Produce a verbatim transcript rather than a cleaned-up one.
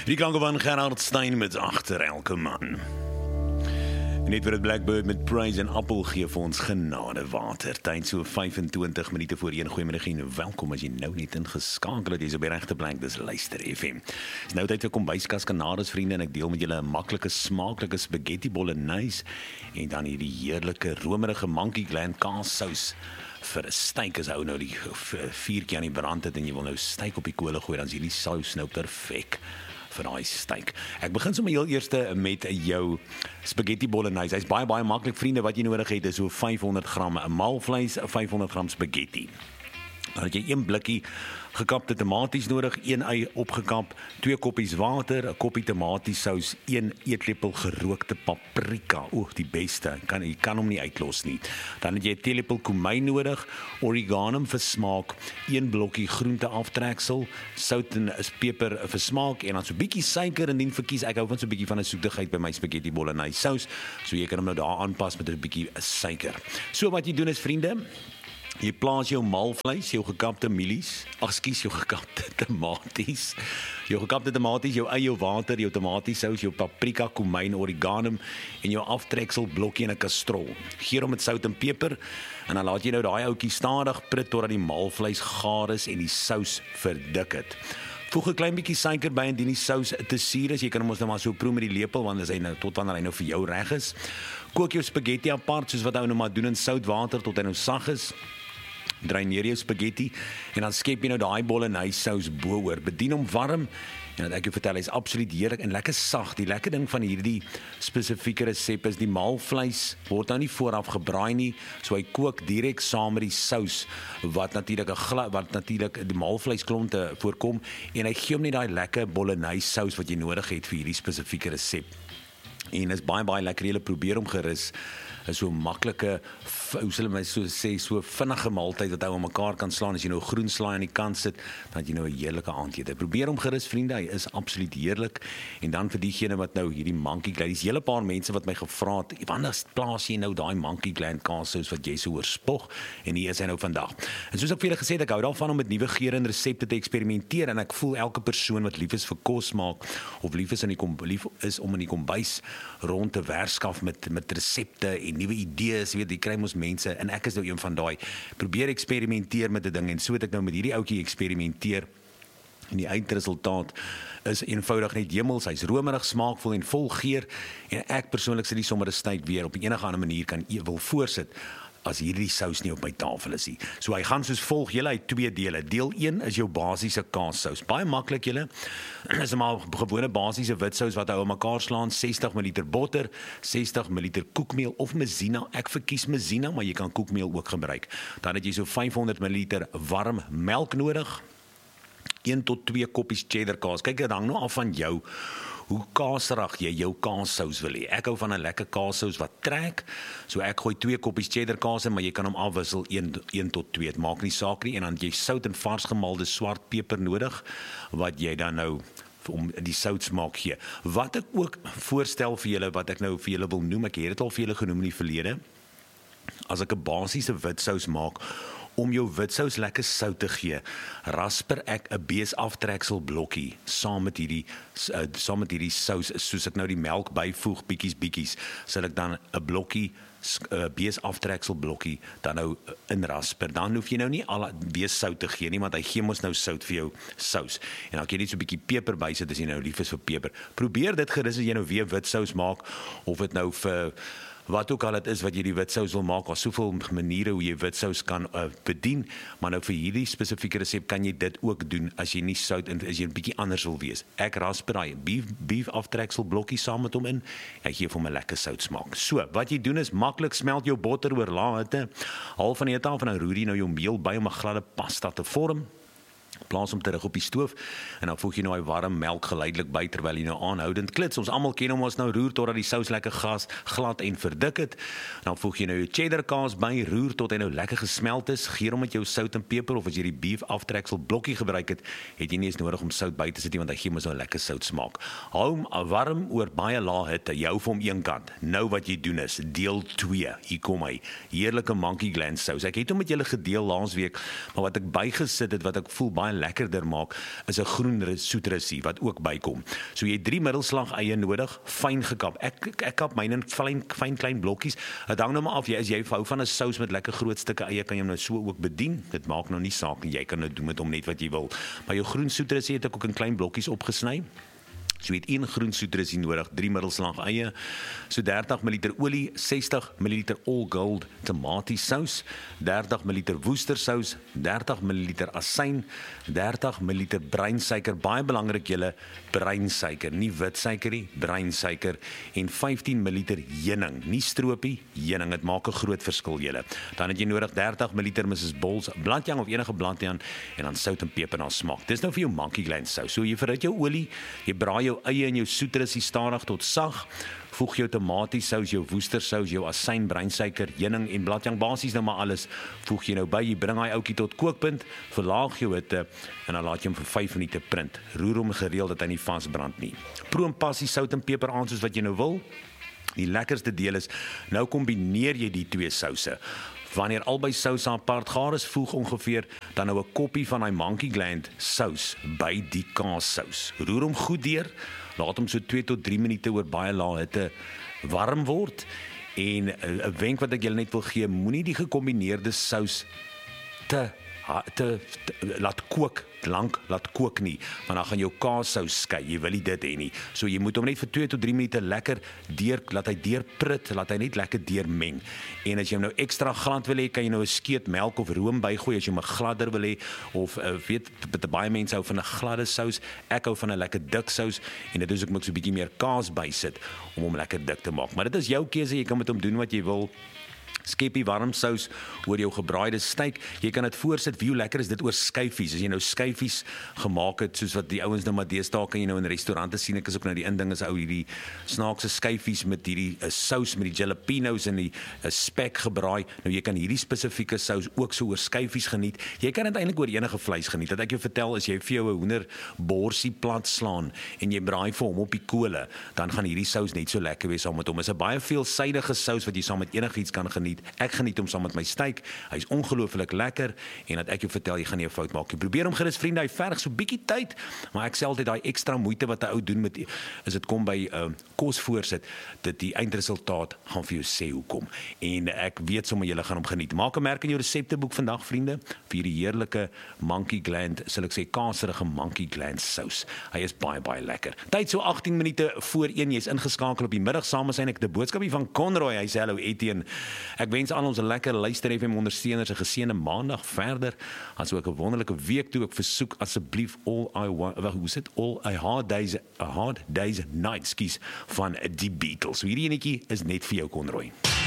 Die klanke van Gerard Stein met Agter elke man. Net vir het Blackbird met Praise en Appel gee vir ons genade water. Tyd so vyfentwintig minute voor een. Goeiemiddag en welkom as jy nou net ingeskakel het. Jy is op die regte plek, dis Luister F M. Dis nou tyd vir kombuiskas kanades vriende en ek deel met julle 'n maklike smaaklike spaghetti bolognese en dan hierdie heerlike romerige monkey gland kaassous vir 'n steak as ou nou die viertjie aan die brand het en jy wil nou steak op die kolle gooi, dan is hierdie sous nou perfek vir daai steak. Ek begin sommer heel eerste met jou spaghetti bolognese. Hy's baie baie maklik vriende. Wat jy nodig het is so vyfhonderd gram maalvleis, vyfhonderd gram spaghetti. Dan het jy een blikkie gekapte tomaties nodig, een ei opgekap, twee koppies water, 'n koppie tomatiesous, een eetlepel gerookte paprika. Oeg, die beste. Kan jy kan hom nie uitlos nie. Dan het jy 'n teelepel kumyn nodig, oregano vir smaak, een blokkie groente aftreksel, sout en peper vir smaak en dan so 'n bietjie suiker indien verkies. Ek hou van so 'n bietjie van 'n soetigheid by my spaghetti bolognese sous, so jy kan hom nou daar aanpas met 'n bietjie suiker. So wat jy doen is vriende, jy plaas jou maalvleis, jou gekapte mielies, ag skus, jou gekapte tomaties, jou gekapte tomaties, jou ei, jou water, jou tomatiesous, jou paprika, kumyn, oregano en jou aftreksel blokkie in 'n kastrol. Geer hom met sout en peper en dan laat jy nou daai ouetjie stadig prit totdat die maalvleis gaar is en die sous verdik het. Voeg 'n klein bietjie suiker by indien die sous te suur is. Jy kan hom ons nou maar so proe met die lepel want as hy nou tot wanneer hy nou vir jou reg is. Kook jou spaghetti apart soos wat ou nou maar doen in sout water tot hy nou sag is. Draai neer jou spaghetti en dan skep jy nou daai bolognese sous bo-oor. Bedien hom warm en wat ek jou vertel, hy's absoluut heerlik en lekker sag. Die lekker ding van hierdie spesifieke resep is die maalvleis word nou nie vooraf gebraai nie, so hy kook direk saam met die sous wat natuurlik 'n glad wat natuurlik die maalvleisklonte voorkom en hy gee hom net daai lekker bolognese sous wat jy nodig het vir hierdie spesifieke resep. En is baie baie lekker. Jy probeer hom gerus. Is so 'n maklike, hoe sal my so sê, so vinnige maaltyd wat ou aan mekaar kan slaan. As jy nou groen slaai aan die kant sit, dan het jy nou 'n heerlike aandete. Probeer hom gerus vriende, hy is absoluut heerlik. En dan vir diegene wat nou hierdie monkey gland, dis hele paar mense wat my gevra het, wanneer plaas jy nou daai monkey gland kaassous wat jy so oorspog? En hier is hy nou vandag. En soos ek vir julle gesê het, ek hou daarvan om met nuwe geure en resepte te eksperimenteer en ek voel elke persoon wat lief is vir kos maak of lief is in die kom lief is om in die kombuis rond te werskaf met met resepte en nuwe idees, weet jy, kry mos mense en ek is nou een van daai. Probeer eksperimenteer met 'n ding en so het ek nou met hierdie ouetjie eksperimenteer. En die eindresultaat is eenvoudig net hemels. Hy's romerig, smaakvol en vol geur en ek persoonlik sit die sommer 'n steak weer op 'n enige ander manier kan wil voorsit as hierdie sous nie op my tafel is nie. So hy gaan soos volg, julle uit twee dele. Deel een is jou basiese kaassous. Baie maklik julle. Is maar gewone basiese wit sous wat hou mekaar slaan, sestig milliliter botter, sestig milliliter koekmeel of maizena. Ek verkies maizena, maar jy kan koekmeel ook gebruik. Dan het jy so vyfhonderd milliliter warm melk nodig. een tot twee koppies cheddar kaas. Kyk, dit hang nou af van jou hoe kaaserig jy jou kaassous wil hê. Ek hou van 'n lekker kaassous wat trek. So ek gooi twee koppies cheddar kaas in, maar jy kan hom afwissel een tot twee. Dit maak nie saak nie en dan jy sout en vars gemaalde swart peper nodig wat jy dan nou om die soutsmaak gee. Wat ek ook voorstel vir julle wat ek nou vir julle wil noem, ek het dit al vir julle genoem in die verlede. As ek 'n basiese wit sous maak, om jou witsous lekker sout te gee, rasper ek 'n beesaftreksel blokkie saam met hierdie uh, saam met hierdie sous, soos ek nou die melk byvoeg bietjies bietjies, sal ek dan 'n blokkie uh, beesaftreksel blokkie dan nou in rasper. Dan hoef jy nou nie al beessout te gee nie, want hy gee mos nou sout vir jou sous. En dan kan jy net so 'n bietjie peper bysit as jy nou lief is vir peper. Probeer dit gerus as jy nou weer witsous maak of dit nou vir wat ook al het is wat jy die witsous wil maak, daar's soveel maniere hoe jy witsous kan uh, bedien, maar nou vir hierdie spesifieke resep kan jy dit ook doen as jy nie sout en as jy 'n bietjie anders wil wees. Ek rasper daai beef, beef aftreksel blokkie saam met hom in, en gee vir hom 'n lekker sout smaak. So, wat jy doen is maklik smelt jou botter oor lae hitte, half van die hitte af en dan roer jy nou jou meel by om 'n gladde pasta te vorm. Plaas hom terug op die stoof en dan voeg jy nou hy warm melk geleidelik by terwyl jy nou aanhoudend klits. Ons almal ken hom, ons nou roer totdat die sous lekker gas, glad en verdik het. Dan voeg jy nou jou cheddar kaas by, roer tot hy nou lekker gesmelt is. Geer hom met jou sout en peper of as jy die beef aftreksel blokkie gebruik het, het jy nie eens nodig om sout by te sit nie want hy gee mos nou lekker sout smaak. Hou hom warm oor baie lae hitte. Jy hou vir hom een kant. Nou wat jy doen is deel twee. Hier kom hy. Heerlike monkey gland sous. Ek het hom met julle gedeel laasweek, maar wat ek bygesit het wat ek voel baie lekkerder maak, is 'n groen soetrusie wat ook bykom. So jy het drie middelslag eie nodig, fyn gekap. Ek ek kap myne in fyn fyn klein blokkies. Dit hang nou maar af, jy as jy hou van 'n sous met lekker groot stukke eie, kan jy hom nou so ook bedien. Dit maak nou nie saak nie, jy kan nou doen met hom net wat jy wil. Maar jou groen soetrusie het ek ook in klein blokkies opgesny. So jy het een groen soetrusie nodig, drie middelslag eie, so dertig milliliter olie, sestig milliliter all gold tomatiesous, dertig milliliter woestersous, dertig milliliter asyn, dertig milliliter breinsuiker, baie belangrik julle, breinsuiker, nie wit suiker nie, breinsuiker, en vyftien milliliter heuning, nie stroopie, heuning, dit maak 'n groot verskil julle. Dan het jy nodig dertig milliliter Missus Bols bladjang of enige bladjang, en dan sout en peper na smaak. Dis nou vir jou monkey gland sous. So jy verhit jou olie, jy braai jou eie en jou soetrusie stadig tot sag, voeg jou tomatiesous, jou woestersous, jou asyn, breinsuiker, heuning en bladjang, basies nou maar alles, voeg jy nou by, jy bring hy ouetjie tot kookpunt, verlaag jou hitte, en dan laat jy hom vir vyf minute print, roer hom gereeld dat hy nie vasbrand nie. Proom passie, sout en peper aan soos wat jy nou wil. Die lekkerste deel is, nou kombineer jy die twee souse. Wanneer albei sous apart gaar is, voeg ongeveer dan nou 'n koppie van daai monkey gland sous by die kaassous. Roer hom goed deur, laat hom so twee tot drie minute oor baie lae hitte warm word, en 'n wenk wat ek julle net wil gee, moenie die gekombineerde sous te te, te laat kook, lank laat kook nie, want dan gaan jou kaassous skei, jy wil nie dit hê nie. So jy moet hom net vir twee tot drie minute lekker deur, laat hy deurprit, laat hy net lekker deurmeng. En as jy hom nou ekstra glad wil hê, kan jy nou 'n skeet melk of room bygooi as jy hom gladder wil hê, of uh, weet, baie mense hou van 'n gladde sous, ek hou van 'n lekker dik sous, en dit is ook met so 'n bietjie meer kaas bysit, om hom lekker dik te maak. Maar dit is jou keuse, jy kan met hom doen wat jy wil. Skep die warm sous oor jou gebraaide steak. Jy kan dit voorsit, wie hoe lekker is dit oor skyfies. As jy nou skyfies gemaak het, soos wat die ouens nou maar deesdae kan jy nou in restaurante sien, ek is ook nou die inding is ou hierdie snaakse skyfies met hierdie uh, sous met die jalapenos en die uh, spek gebraai. Nou jy kan hierdie spesifieke sous ook so oor skyfies geniet. Jy kan dit eintlik oor enige vleis geniet. Dat ek jou vertel, as jy vir jou 'n hoender borsie plat slaan en jy braai vir hom op die kole, dan gaan hierdie sous net so lekker wees saam met hom. Is 'n baie veelsidige sous wat jy saam met enigiets kan geniet. Ek geniet hom saam met my steak. Hy's ongelooflik lekker, en dat ek jou vertel, jy gaan nie 'n fout maak nie. Probeer hom gerus vriende, hy verg so bietjie tyd, maar ek sê altyd daai ekstra moeite wat 'n ou doen met as dit kom by uh, kos voorsit, dit die eindresultaat gaan vir jou sê hoekom. En ek weet sommer julle gaan hom geniet. Maak 'n merk in jou resepteboek vandag vriende, vir die heerlike monkey gland, sal ek sê kaserige monkey gland sous. Hy is baie baie lekker. Tyd so agtien minute voor een, jy's ingeskakel op die middag saam met ek 'n boodskapie van Conroy. Hy sê hallo Etienne. Ek wens aan ons 'n lekker luister F M ondersteuners 'n geseënde maandag verder, asook 'n wonderlike week toe. Ek versoek asseblief all I want, hoe sê dit, all I hard days, a hard days nights kies van die Beatles. So hierdie enetjie is net vir jou Conroy.